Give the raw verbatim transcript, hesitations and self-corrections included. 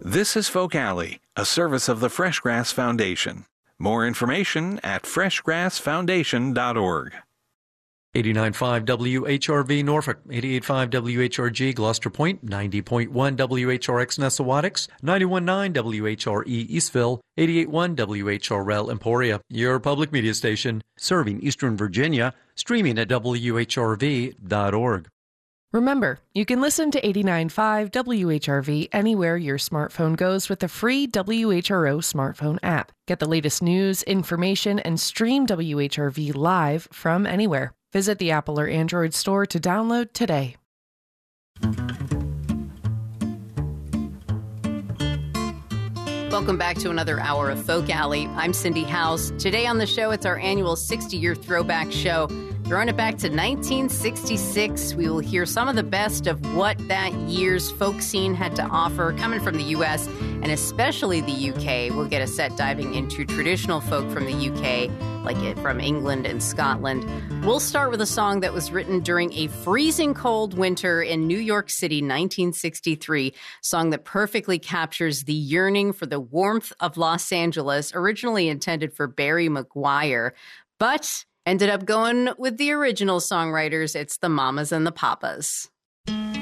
This is Folk Alley, a service of the Freshgrass Foundation. More information at fresh grass foundation dot org. eighty-nine point five W H R V Norfolk, eighty-eight point five W H R G Gloucester Point, ninety point one W H R X Nessawadox, ninety-one point nine W H R E Eastville, eighty-eight point one W H R L Emporia, your public media station, serving Eastern Virginia, streaming at W H R V dot org. Remember, you can listen to eighty-nine point five W H R V anywhere your smartphone goes with the free W H R O smartphone app. Get the latest news, information, and stream W H R V live from anywhere. Visit the Apple or Android store to download today. Welcome back to another hour of Folk Alley. I'm Cindy House. Today on the show, it's our annual sixty-year throwback show. Throwing it back to nineteen sixty-six, we will hear some of the best of what that year's folk scene had to offer, coming from the U S and especially the U K. We'll get a set diving into traditional folk from the U K, like it from England and Scotland. We'll start with a song that was written during a freezing cold winter in New York City, nineteen sixty-three, song that perfectly captures the yearning for the warmth of Los Angeles, originally intended for Barry McGuire, but ended up going with the original songwriters. It's the Mamas and the Papas.